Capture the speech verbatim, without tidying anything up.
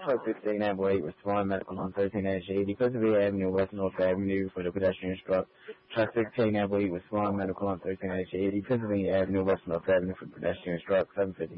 Truck fifteen Apple eight with Swan Medical on thirteen eighty, Pennsylvania Avenue, West North Avenue for the pedestrian struck. Truck sixteen Apple eight with Swan Medical on thirteen eighty, Pennsylvania Avenue, West North Avenue for the pedestrian struck. seven fifty.